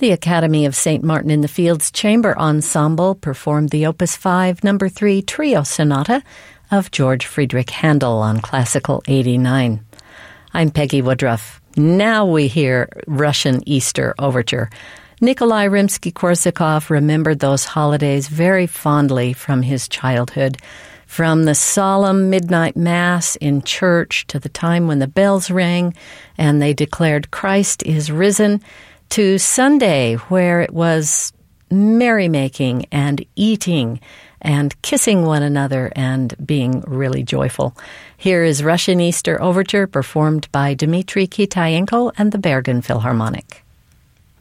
The Academy of St. Martin in the Fields Chamber Ensemble performed the Opus 5 No. 3 Trio Sonata of George Friedrich Handel on Classical 89. I'm Peggy Woodruff. Now we hear Russian Easter Overture. Nikolai Rimsky-Korsakov remembered those holidays very fondly from his childhood. From the solemn midnight mass in church to the time when the bells rang and they declared Christ is risen, to Sunday where it was merrymaking and eating and kissing one another and being really joyful. Here is Russian Easter Overture performed by Dmitry Kitayenko and the Bergen Philharmonic.